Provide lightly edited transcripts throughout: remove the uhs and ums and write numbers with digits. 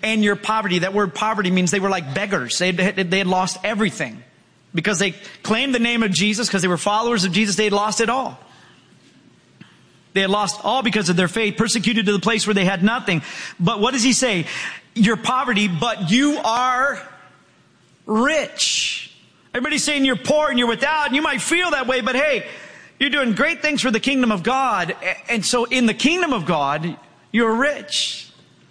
and your poverty. That word poverty means they were like beggars. They had lost everything. Because they claimed the name of Jesus, because they were followers of Jesus, they had lost it all. They had lost all because of their faith, persecuted to the place where they had nothing. But what does he say? Your poverty, but you are rich. Everybody's saying you're poor and you're without, and you might feel that way, but hey, you're doing great things for the kingdom of God. And so in the kingdom of God, you're rich.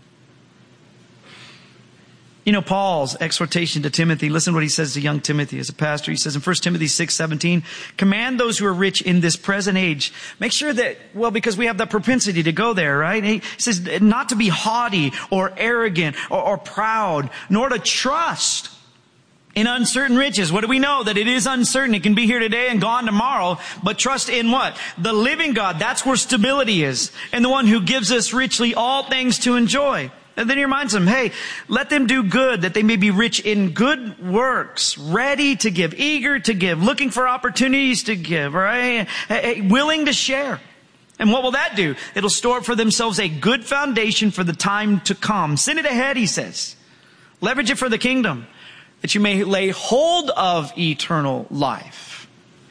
You know, Paul's exhortation to Timothy, listen to what he says to young Timothy as a pastor. He says in 1 Timothy 6:17, command those who are rich in this present age. Make sure that, well, because we have the propensity to go there, right? He says not to be haughty or arrogant or proud, nor to trust in uncertain riches. What do we know? That it is uncertain. It can be here today and gone tomorrow. But trust in what? The living God. That's where stability is. And the one who gives us richly all things to enjoy. And then he reminds them, hey, let them do good, that they may be rich in good works, ready to give, eager to give, looking for opportunities to give, right? Willing to share. And what will that do? It'll store up for themselves a good foundation for the time to come. Send it ahead, he says. Leverage it for the kingdom, that you may lay hold of eternal life.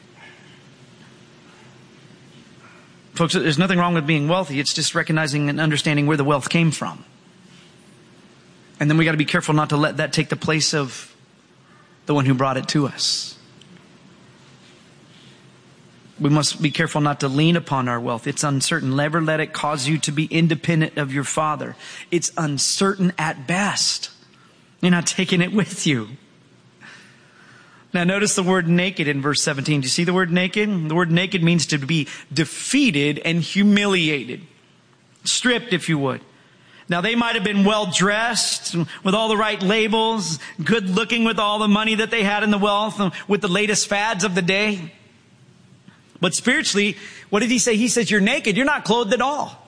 Folks, there's nothing wrong with being wealthy. It's just recognizing and understanding where the wealth came from. And then we got to be careful not to let that take the place of the one who brought it to us. We must be careful not to lean upon our wealth. It's uncertain. Never let it cause you to be independent of your Father. It's uncertain at best. You're not taking it with you. Now notice the word naked in verse 17. Do you see the word naked? The word naked means to be defeated and humiliated. Stripped, if you would. Now they might have been well dressed with all the right labels, good looking with all the money that they had in the wealth, with the latest fads of the day. But spiritually, what did he say? He says, you're naked. You're not clothed at all.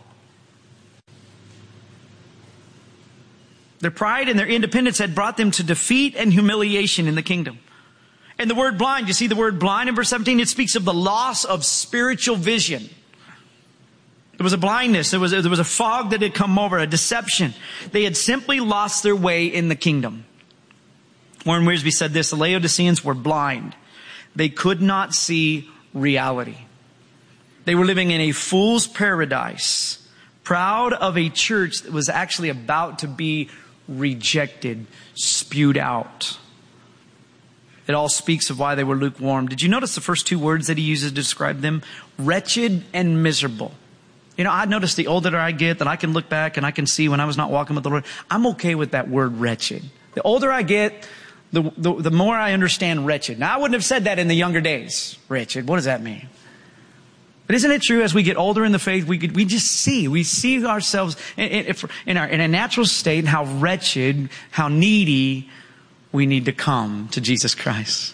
Their pride and their independence had brought them to defeat and humiliation in the kingdom. And the word blind, you see the word blind in verse 17? It speaks of the loss of spiritual vision. There was a blindness. There was a fog that had come over, a deception. They had simply lost their way in the kingdom. Warren Wiersbe said this, the Laodiceans were blind. They could not see reality. They were living in a fool's paradise, proud of a church that was actually about to be rejected, spewed out. It all speaks of why they were lukewarm. Did you notice the first two words that he uses to describe them? Wretched and miserable. You know, I notice the older I get that I can look back and I can see when I was not walking with the Lord, I'm okay with that word wretched. The older I get, the more I understand wretched. Now, I wouldn't have said that in the younger days. Wretched, what does that mean? But isn't it true as we get older in the faith, we see ourselves in a natural state and how wretched, how needy we need to come to Jesus Christ.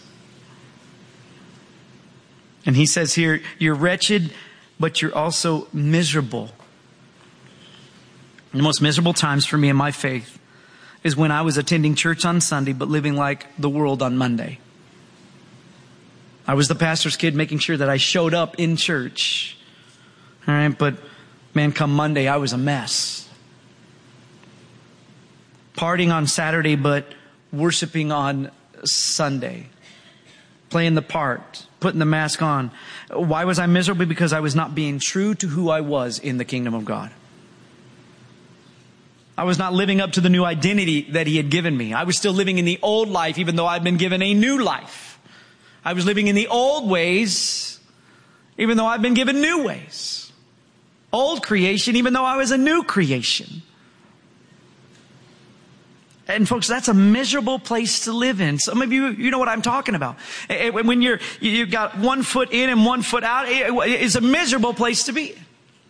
And he says here, you're wretched, but you're also miserable. The most miserable times for me in my faith is when I was attending church on Sunday, but living like the world on Monday. I was the pastor's kid making sure that I showed up in church. All right, but man, come Monday, I was a mess. Partying on Saturday, but worshiping on Sunday. Playing the part, putting the mask on. Why was I miserable? Because I was not being true to who I was in the kingdom of God. I was not living up to the new identity that He had given me. I was still living in the old life, even though I'd been given a new life. I was living in the old ways, even though I've been given new ways. Old creation, even though I was a new creation. And folks, that's a miserable place to live in. Some of you know what I'm talking about. When you've got 1 foot in and 1 foot out, it's a miserable place to be.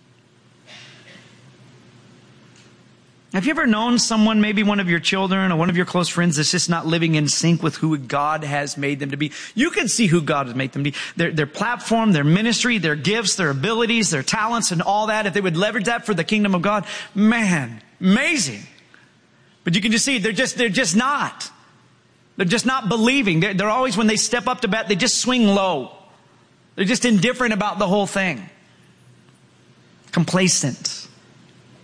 Have you ever known someone, maybe one of your children or one of your close friends, that's just not living in sync with who God has made them to be? You can see who God has made them to be. Their platform, their ministry, their gifts, their abilities, their talents and all that. If they would leverage that for the kingdom of God, man, amazing. But you can just see they're just not. They're just not believing. They're always, when they step up to bat, they just swing low. They're just indifferent about the whole thing. Complacent.